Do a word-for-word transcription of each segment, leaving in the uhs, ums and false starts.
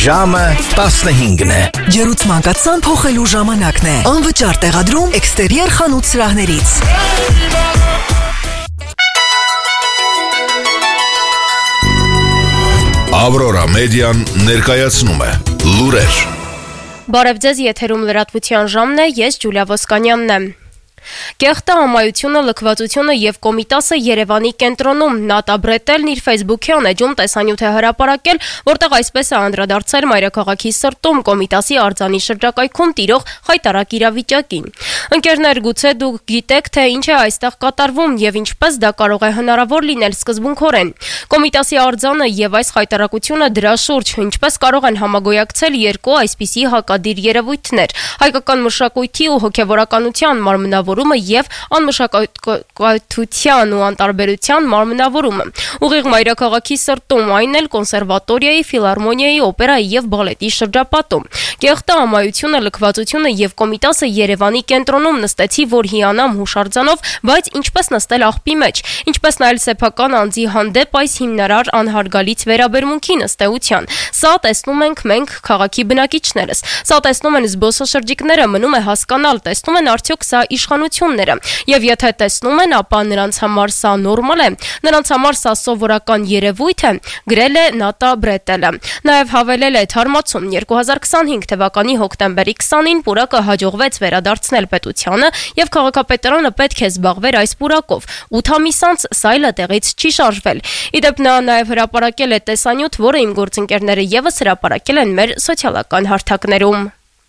Ժամը տասնհինգն է։ Ջերուցմանկացան փոխելու ժամանակն է։ Անվճար տեղադրում էքստերիեր խանութ սրահներից։ Ավրորա մեդիան ներկայացնում է լուրեր։ Բարև ձեզ, եթերում լրատվության ժամն է, ես Ջուլիա Ոսկանյանն եմ։ Կեղտը, ամայությունը, լքվածությունը եւ Կոմիտասը Երևանի կենտրոնում ՆԱՏԱ Բրետելն իր Facebook-յան էջում տեսանյութ է հրապարակել, որտեղ այսպես է անդրադարձել մայրաքաղաքի սրտում Կոմիտասի արձանի շրջակայքում տիրող խայտառակ իրավիճակին։ Ընկերներ, գուցե դուք գիտեք, թե ինչ է այստեղ կատարվում եւ ինչպես դա կարող է հնարավոր լինել սկզբունքորեն։ Կոմիտասի արձանը եւ այս խայտառակությունը դրա շուրջ ինչպես կարող են համագոյակցել երկու այսպիսի հակադիր երևույթներ՝ հայկական մշակույթի ու հոգեվորականության մարմնավորումը եւ անմշակութային ու անտարբերության մարմնավորումը։ Ուղիղ մայրաքաղաքի սրտում, այն էլ կոնսերվատորիայի, ֆիլհարմոնիայի, օպերայի եւ բալետի շրջապատում։ Կեղտը, ամայությունը, լքվածությունը եւ Կոմիտասը Երևանի կենտրոնում նստեցի, որ հիանամ հուշարձանով, բայց ինչպես նստել աղբի մեջ, ինչպես նայել սեփական անձի հանդեպ այս հիմնարար անհարգալից վերաբերմունքի նստեության։ Սա տեսնում ենք մենք քաղաքի բնակիչներս։ Սա տեսնում են զբոսաշրջիկները, մնում է հասկանալ, տեսնում են արդյոք սա իշխանությունները։ Եվ եթե տեսնում են, ապա նրանց համար սա նորմալ է, նրանց համար սա սովորական երևույթ է, գրել է ՆԱՏԱ Բրետելը։ Նաև հավելել է թարմացում երկու հազար քսանհինգ թվականի հոկտեմբերի քսանին պուրակը հաջողվեց վերադարձնել պետությանը եւ քաղաքապետարանը պետք է զբաղվեր այս պուրակով։ ութ ամիս անց սայլը տեղից չի շարժվել։ Իդեպ նա նաև հրապարակել է տեսանյութ, որը իմ գործընկերները եւս հրապարակել են մեր սոցիալական հարթակներում։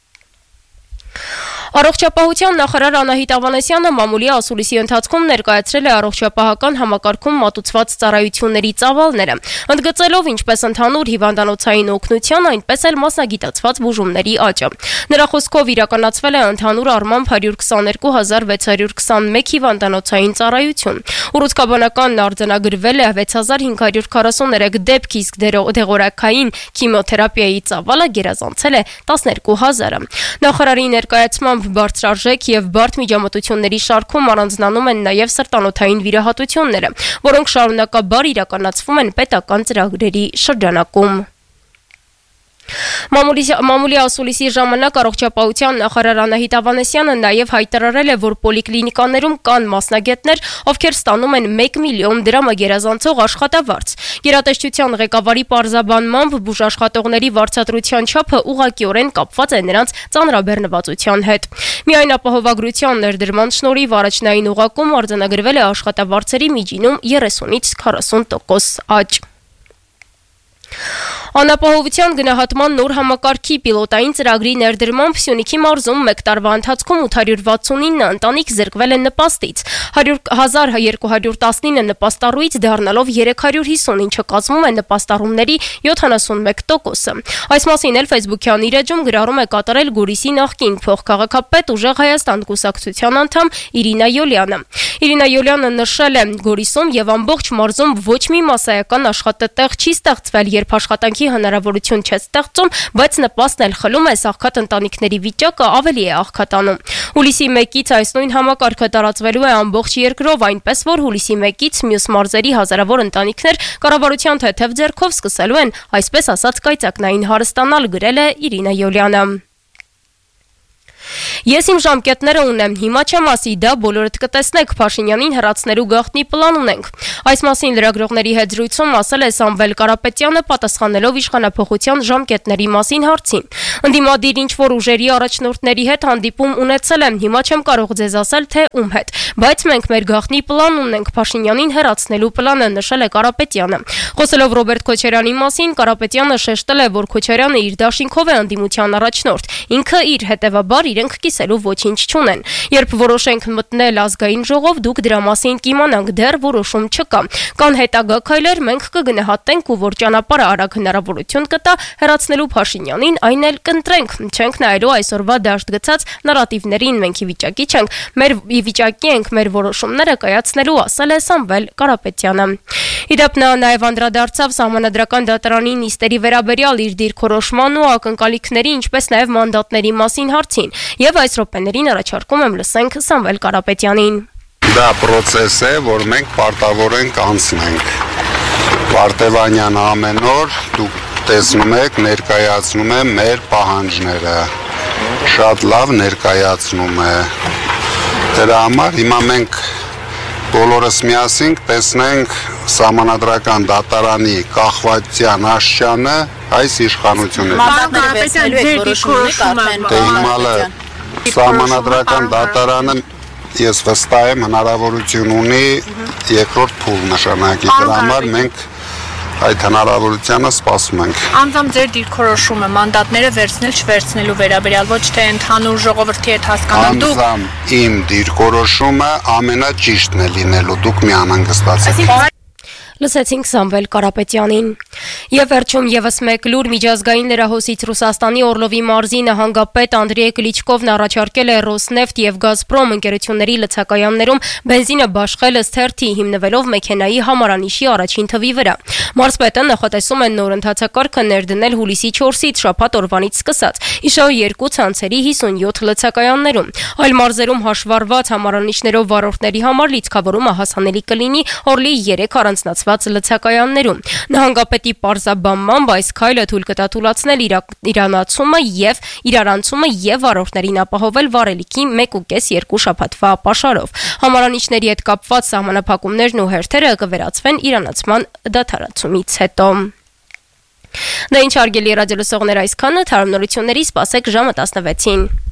Առողջապահության նախարար Անահիտ Ավանեսյանը մամուլի ասուլիսի ընթացքում ներկայացրել է առողջապահական համակարգում մատուցված ծառայությունների ծավալները, ընդգծելով ինչպես ընդհանուր հիվանդանոցային օգնության, այնպես էլ մասնագիտացված բուժումների աճը։ Նրա խոսքով իրականացվել է ընդհանուր առմամբ հարյուր քսաներկու հազար վեց հարյուր քսանմեկ հիվանդանոցային ծառայություն։ Ուռուցքաբանական արձանագրվել է վեց հազար հինգ հարյուր քառասուններեք դեպք, իսկ դեղորայքային քիմիոթերապիայի ծավալը գերազանցել է տասներկու հազարը։ Նախարարի ներկայացմամբ բարձրարժեք եւ բարդ միջամտությունների շարքում առանձնանում են նաեւ սրտանոթային վիրահատությունները, որոնք շարունակաբար իրականացվում են պետական ծրագրերի շրջանակում։ Մամուլի, մամուլի ասուլիսի ժամանակ առողջապահության նախարար Անահիտ Ավանեսյանը նաև հայտարարել է, որ պոլիկլինիկաներում կան մասնագետներ, ովքեր ստանում են մեկ միլիոն դրամը գերազանցող աշխատավարձ։ Գերատեսչության ղեկավարի պարզաբանմամբ բուժաշխատողների վարձատրության չափը ուղղակիորեն կապված է նրանց ծանրաբեռնվածության հետ։ Միայն ապահովագրության ներդրման շնորհիվ առաջնային օղակում արձանագրվել է աշխատավարձերի միջինում երեսունից քառասուն տոկոս աճ։ Անապահովության գնահատման նոր համակարգի պիլոտային ծրագրի ներդրմամբ Սյունիքի մարզում մեկ տարվա ընթացքում ութ հարյուր վաթսունինը ընտանիք զրկվել են նպաստից, հազար երկու հարյուր տասնինը նպաստառույց դառնալով երեք հարյուր հիսուն, ինչը կազմում է նպաստառումների յոթանասունմեկ տոկոսը։ Այս մասին էլ Facebook-յան իր էջում գրառում է կատարել Գորիսի նախկին փոխքաղաքապետ Ուժեղ Հայաստան կուսակցության անդամ Իրինա Յոլյանը։ Իրինա Յոլյանը նշել է, Գորիսում եւ ամբողջ մարզում ոչ մի մասսայական աշխատատեղ չի ստեղծվել, երբ աշխատանքի հնարավորություն չէ ստեղծում, բայց նպաստն էլ խլում է, աղքատ ընտանիքների վիճակը ավելի է աղքատանում։ Հուլիսի մեկից այս նույն համակարգը տարածվելու է ամբողջ երկրով, այնպես որ հուլիսի մեկից մյուս մարզերի հազարավոր ընտանիքներ կառավարության թեթև ձեռքով սկսելու են, այսպես ասած, կայծակնային հարստանալ, գրել է Իրինա Յոլյանը։ Ես իմ ժամկետները ունեմ, հիմա չեմ ասի, դա բոլորդ կտեսնեք, Փաշինյանին հեռացնելու գաղտնի պլան ունենք։ Այս մասին լրագրողների հետ զրույցում ասել է Սամվել Կարապետյանը, պատասխանելով իշխանափոխության ժամկետների մասին հարցին։ Ընդդիմադիր ինչ-որ ուժերի առաջնորդների հետ հանդիպում ունեցել եմ, հիմա չեմ կարող ձեզ ասել, թե ում հետ, բայց մենք մեր գաղտնի պլան ունենք, Փաշինյանին հեռացնելու պլանը, նշել է Կարապետյանը։ Խոսելով Ռոբերտ Քոչարյանի մասին, Կարապետյանը շեշտել է, որ Քոչարյանը իր դաշինքով է ընդդիմության առաջնորդ, ինքը իր, հետևաբար իրենք կիսելու ոչինչ չունեն։ Երբ որոշենք մտնել ազգային ժողով, դուք դրա մասին կիմանաք, դեռ որոշում չկա։ Կան հետագա քայլեր, մենք կգնահատենք ու որ ճանապարհը արագ հնարավորություն կտա հեռացնելու Փաշինյանին, այն էլ կընտրենք։ Չենք նայելու այսօրվա դաշտ գցած նարատիվներին, մենք ի վիճակի չենք, մեր ի վիճակի ենք մեր որոշումները կայացնելու, ասել է Սամվել Կարապետյանը։ Իդեպ նա նաև անդրադարձավ Սահմանադրական դատարանի նիստերի վերաբերյալ իր դիրքորոշման ու ակնկալիքների, ինչպես նաև մանդատների մասին հարցին, եւ այս րոպեներին առաջարկում եմ լսենք Սամվել Կարապետյանին։ Դա process է, որ մենք պարտավոր ենք անցնենք։ Վարդևանյան ամեն օր դուք տեսնում եք, ներկայացնում է մեր պահանջները։ Շատ լավ ներկայացնում է։ Դրա համար հիմա մենք բոլորս միասին տեսնենք Սահմանադրական դատարանի կախվածության աշճանը այս իշխանությունների։ Մանդատները վերցնելու եք որոշումները արդեն Հիմա Սահմանադրական դատարանը ես վստահ եմ հնարավորություն ունի երկրորդ փուլ նշանակի։ Դրա համար մենք այդ հնարավորությանը սպասում ենք։ Անձամբ ձեր դիրքորոշումը մանդատները վերցնել չվերցնելու վերաբերյալ ոչ թե ընդհանուր ժողովրդի հետ հասկանալ դուք։ Անձամբ իմ դիրքորոշումը ամենաճիշտն է լինելու, դուք մի անհանգստացեք։ Լսեցինք Սամվել Կարապետյանին։ Եվ վերջում եւս մեկ լուր միջազգային լրահոսից Ռուսաստանի Օրլովի մարզի նահանգապետ Անդրեյ Կլիչկովն առաջարկել է Ռոսնեֆտ եւ Գազպրոմ ընկերությունների լցակայաններում բենզինը բաշխել ըստ թերթի հիմնվելով մեքենայի համարանիշի առաջին թվի վրա։ Մարզպետը նախատեսում է նոր ընթացակարգը ներդնել հուլիսի չորսից շաբաթ օրվանից սկսած, իշահ երկու ցանցերի հիսունյոթ լցակայաններում։ Այլ մարզերում հաշվառված համարանիշներով վարորդների համար լիցքավորումը հասանելի կլինի Օրլի երեք առանձնացված լցակայաններում։ Նահանգապետի պարզաբանմամբ այս քայլը թույլ կտա թույլատրել իրանացումը եւ իրարանցումը եւ վարորդներին ապահովել վառելիքի մեկ ու կես երկու շաբաթվա ապաշարով։ Համարանիշների հետ կապված սահմանափակումներն ու հերթերը կվերացվեն իրանացման դադարեցումից հետո։ Դա ինչ հարգելի ռադիոլսողներ այսքանը, թարմ նորությունների սպասեք ժամը տասնվեցին։